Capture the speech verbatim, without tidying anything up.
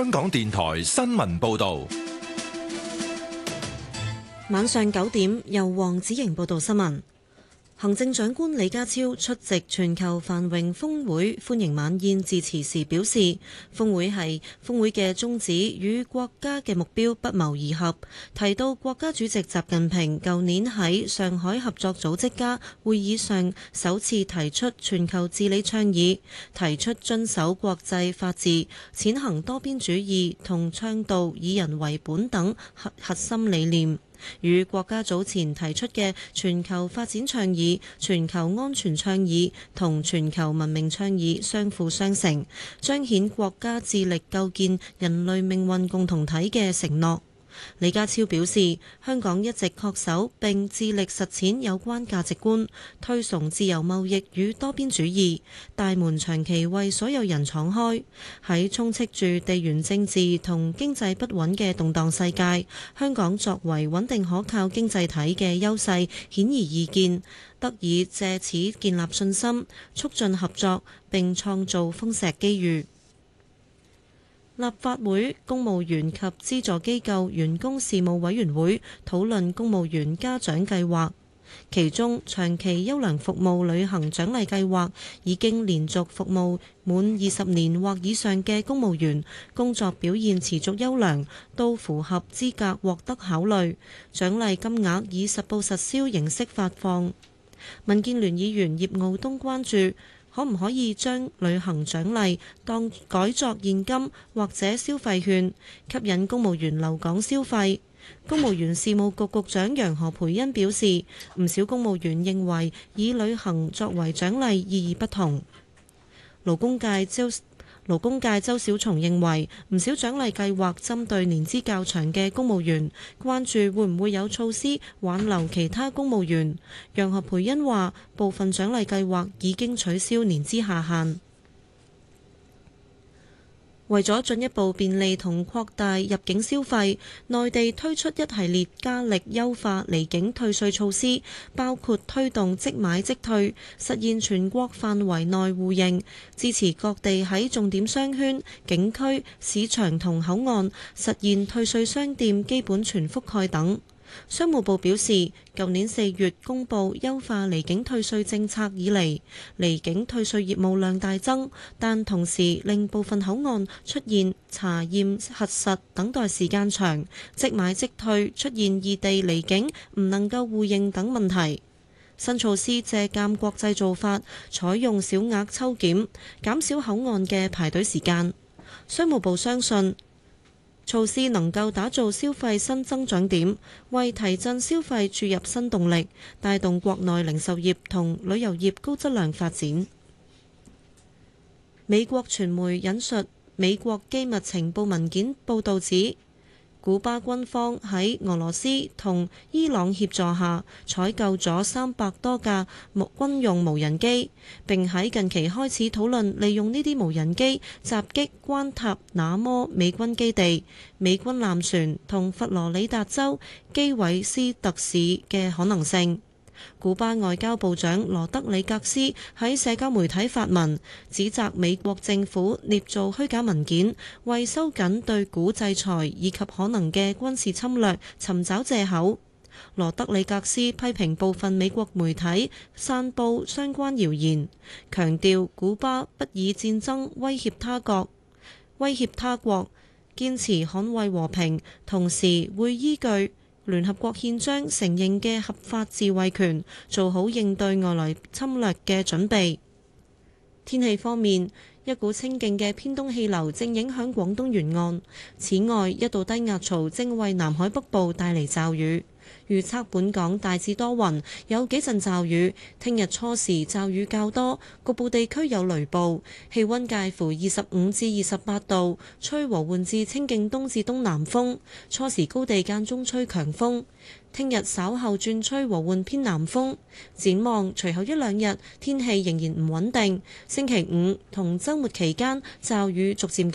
香港電台新聞報道。 晚上九點，由黃子瑩報道新聞。行政長官李家超出席全球繁榮峰會歡迎晚宴致辭時表示，峰會係峰會嘅宗旨與國家嘅目標不謀而合，提到國家主席習近平舊年喺上海合作組織家會議上首次提出全球治理倡議，提出遵守國際法治、踐行多邊主義同倡導以人為本等核核心理念，與國家早前提出嘅全球發展倡議、全球安全倡議同全球文明倡議相輔相成，彰顯國家致力構建人類命運共同體嘅承諾。李家超表示，香港一直恪守並致力實踐有關價值觀，推崇自由貿易與多邊主義，大門長期為所有人敞開。喺充斥住地緣政治同經濟不穩嘅動盪世界，香港作為穩定可靠經濟體嘅優勢顯而易見，得以借此建立信心，促進合作並創造豐碩機遇。立法會公務員及資助機構員工事務委員會討論公務員嘉獎計劃，其中長期優良服務旅行獎勵計劃已經連續服務滿二十年或以上嘅公務員，工作表現持續優良，都符合資格獲得考慮，獎勵金額以實報實銷形式發放。民建聯議員葉傲東關注，可唔可以將旅行獎勵當改作現金或者消費券，吸引公務員留港消費？公務員事務局局長楊何蓓茵表示，唔少公務員認為以旅行作為獎勵意義不同。勞工界周勞工界周小松認為，唔少獎勵計劃針對年資較長嘅公務員，關注會唔會有措施挽留其他公務員。楊何蓓茵話，部分獎勵計劃已經取消年資下限。為咗進一步便利同擴大入境消費，內地推出一系列加力優化離境退稅措施，包括推動即買即退，實現全國範圍內互認，支持各地喺重點商圈、景區、市場同口岸實現退稅商店基本全覆蓋等。商務部表示，舊年四月公布優化離境退稅政策以嚟，離境退稅業務量大增，但同時令部分口岸出現查驗核實等待時間長、即買即退出現異地離境唔能夠互認等問題。新措施借鑑國際做法，採用小額抽檢，減少口岸嘅排隊時間。商務部相信措施能夠打造消費新增長點，為提振消費注入新動力，帶動國內零售業同旅遊業高質量發展。美國傳媒引述美國機密情報文件報導指，古巴軍方喺俄羅斯同伊朗協助下採購咗三百多架軍用無人機，並喺近期開始討論利用呢啲無人機襲擊關塔那摩美軍基地、美軍艦船同佛羅里達州基韋斯特市嘅可能性。古巴外交部長羅德里格斯喺社交媒體發文，指責美國政府捏造虛假文件，為收緊對古制裁以及可能嘅軍事侵略尋找藉口。羅德里格斯批評部分美國媒體散佈相關謠言，強調古巴不以戰爭威脅他國，威脅他國，堅持捍衛和平，同時會依據聯合國憲章承認嘅合法自衛權，做好應對外來侵略嘅準備。天氣方面，一股清勁嘅偏東氣流正影響廣東沿岸，此外一道低壓槽正為南海北部帶嚟驟雨。預測本港大致多雲，有幾陣驟雨。聽日初時驟雨較多，局部地區有雷暴。氣溫介乎二十五至二十八度，吹和緩至清勁東至東南風。初時高地間中吹強風。聽日稍後轉吹和緩偏南風。展望隨後一兩日天氣仍然唔穩定。星期五同週末期間驟雨逐漸減